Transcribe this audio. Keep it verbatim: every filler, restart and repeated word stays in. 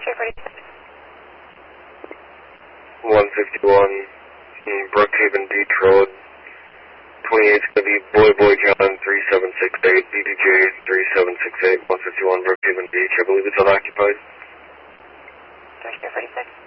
one fifty-one, Brookhaven Beach Road, twenty-eight is going to be Boy Boy John three seven six eight, B B J three seven six eight, one fifty-one Brookhaven Beach. I believe it's unoccupied. thirty-two forty-six.